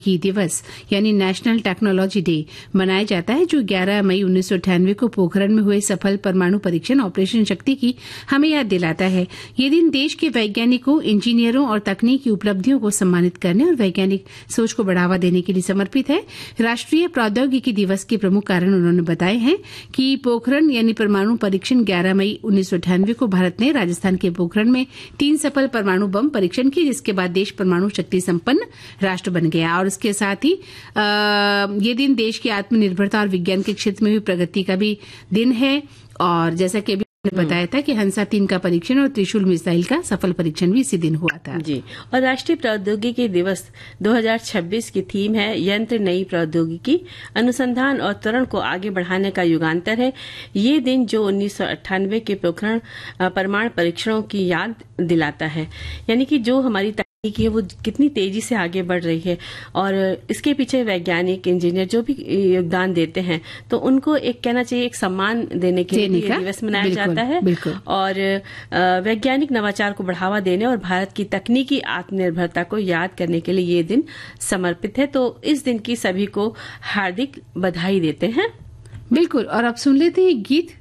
ही दिवस यानी national technology day मनाया जाता है, जो 11 मई 1998 को पोखरण में हुए सफल परमाणु परीक्षण ऑपरेशन शक्ति की हमें याद दिलाता है। ये दिन देश के वैज्ञानिकों, इंजीनियरों और तकनीकी उपलब्धियों को सम्मानित करने और वैज्ञानिक सोच को बढ़ावा देने के लिए समर्पित है। राष्ट्रीय प्रौद्योगिकी दिवस के प्रमुख कारण उन्होंने बताए हैं कि पोखरण यानी परमाणु परीक्षण 11 मई 1998 को भारत ने राजस्थान के पोखरण में 3 सफल परमाणु बम परीक्षण किए, जिसके बाद देश परमाणु शक्ति संपन्न राष्ट्र बन गया। और इसके साथ ही ये दिन देश की आत्मनिर्भरता और विज्ञान के क्षेत्र में भी प्रगति का भी दिन है। और जैसा कि अभी मैंने बताया था कि हंसा 3 का परीक्षण और त्रिशूल मिसाइल का सफल परीक्षण भी इसी दिन हुआ था। जी। और राष्ट्रीय प्रौद्योगिकी दिवस 2026 की थीम है यंत्र नई प्रौद्योगिकी, अनुसंधान और त्वरण को आगे बढ़ाने का युगांतर है। ये दिन जो 1998 के पोखरण परमाणु परीक्षणों की याद दिलाता है, यानी कि जो हमारी तकनीकी है वो कितनी तेजी से आगे बढ़ रही है और इसके पीछे वैज्ञानिक, इंजीनियर जो भी योगदान देते हैं, तो उनको एक कहना चाहिए एक सम्मान देने के लिए ये दिवस मनाया जाता है। और वैज्ञानिक नवाचार को बढ़ावा देने और भारत की तकनीकी आत्मनिर्भरता को याद करने के लिए ये दिन समर्पित है। तो इस दिन की सभी को हार्दिक बधाई देते हैं। बिल्कुल। और अब सुन लेते हैं गीत